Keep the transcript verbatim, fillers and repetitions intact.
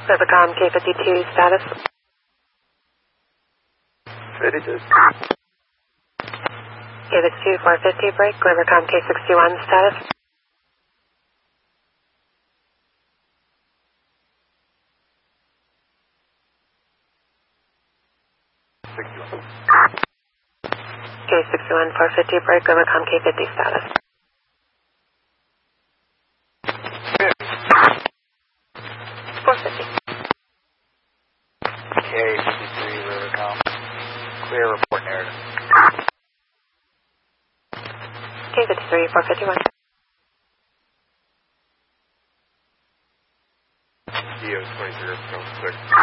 Rivercom K fifty-two status. fifty-two. K fifty-two four fifty break, Rivercom K sixty-one status. sixty-one. K sixty-one four fifty break, Rivercom K fifty status. four fifty. K fifty-three Rivercom. Clear report narrative. K fifty-three four fifty-one. D O twenty-three, six.